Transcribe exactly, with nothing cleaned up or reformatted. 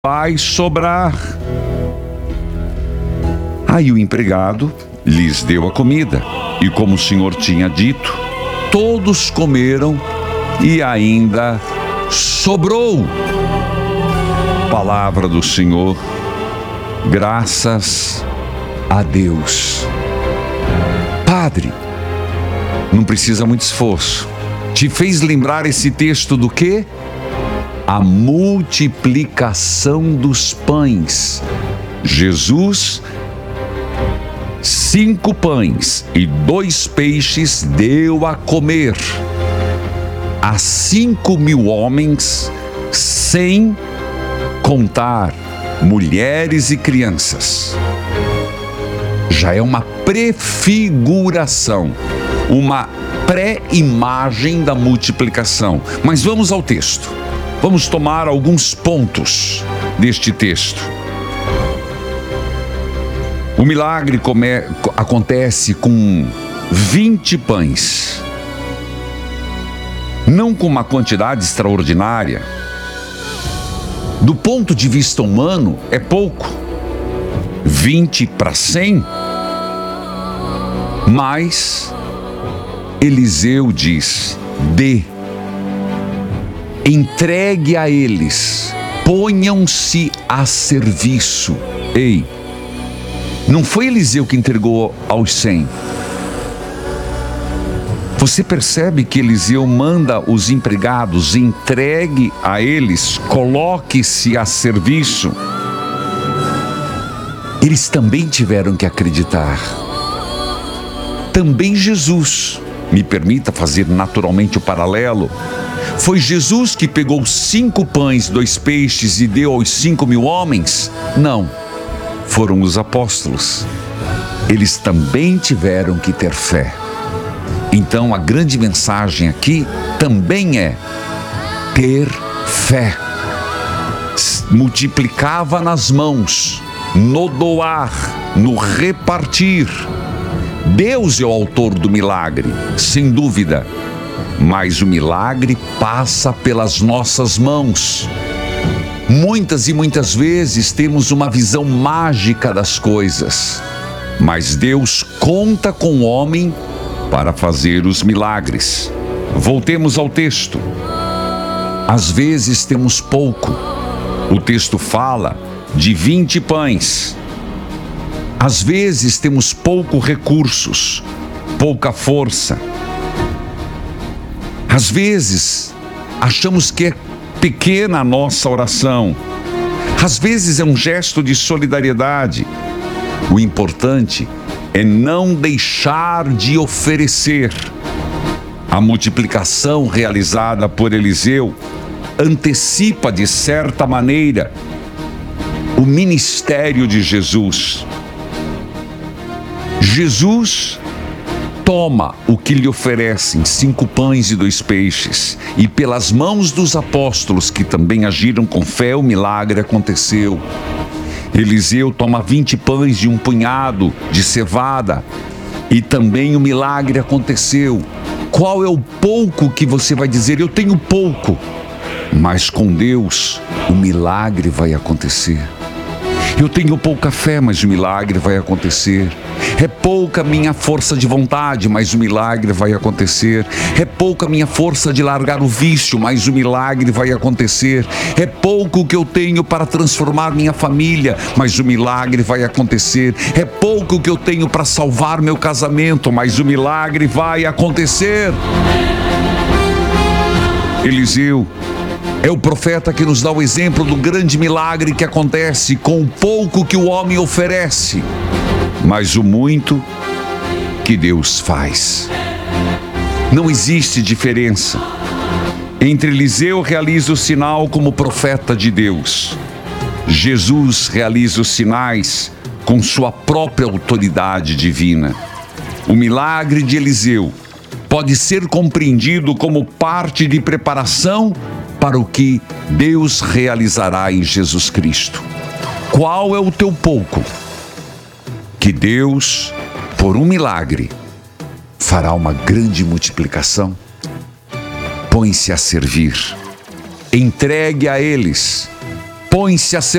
vai sobrar. Aí o empregado lhes deu a comida, e como o Senhor tinha dito, todos comeram e ainda sobrou. Palavra do Senhor, graças a Deus. Padre, não precisa muito esforço. Te fez lembrar esse texto do quê? A multiplicação dos pães. Jesus, cinco pães e dois peixes deu a comer a cinco mil homens, sem contar mulheres e crianças. Já é uma prefiguração, uma pré-imagem da multiplicação. Mas vamos ao texto. Vamos tomar alguns pontos deste texto. O milagre come, acontece com vinte pães. Não com uma quantidade extraordinária. Do ponto de vista humano, é pouco. vinte para cem. Mas Eliseu diz: dê. Entregue a eles, ponham-se a serviço. Ei, não foi Eliseu que entregou aos cem. Você percebe que Eliseu manda os empregados, entregue a eles, coloque-se a serviço. Eles também tiveram que acreditar. Também Jesus, me permita fazer naturalmente o paralelo, foi Jesus que pegou cinco pães, dois peixes e deu aos cinco mil homens? Não, foram os apóstolos. Eles também tiveram que ter fé. Então a grande mensagem aqui também é ter fé. Multiplicava nas mãos, no doar, no repartir. Deus é o autor do milagre, sem dúvida. Mas o milagre passa pelas nossas mãos. Muitas e muitas vezes temos uma visão mágica das coisas, mas Deus conta com o homem para fazer os milagres. Voltemos ao texto. Às vezes temos pouco. O texto fala de vinte pães. Às vezes temos pouco recursos, pouca força. Às vezes, achamos que é pequena a nossa oração. Às vezes é um gesto de solidariedade. O importante é não deixar de oferecer. A multiplicação realizada por Eliseu antecipa, de certa maneira, o ministério de Jesus. Jesus toma o que lhe oferecem, cinco pães e dois peixes, e pelas mãos dos apóstolos, que também agiram com fé, o milagre aconteceu. Eliseu toma vinte pães e um punhado de cevada, e também o milagre aconteceu. Qual é o pouco que você vai dizer? Eu tenho pouco. Mas com Deus, o milagre vai acontecer. Eu tenho pouca fé, mas o milagre vai acontecer. É pouca minha força de vontade, mas o milagre vai acontecer. É pouca minha força de largar o vício, mas o milagre vai acontecer. É pouco o que eu tenho para transformar minha família, mas o milagre vai acontecer. É pouco o que eu tenho para salvar meu casamento, mas o milagre vai acontecer. Eliseu é o profeta que nos dá o exemplo do grande milagre que acontece com o pouco que o homem oferece, mas o muito que Deus faz. Não existe diferença entre Eliseu realiza o sinal como profeta de Deus. Jesus realiza os sinais com sua própria autoridade divina. O milagre de Eliseu pode ser compreendido como parte de preparação para o que Deus realizará em Jesus Cristo. Qual é o teu pouco? Que Deus, por um milagre, fará uma grande multiplicação. Põe-se a servir. Entregue a eles. põe-se a serviço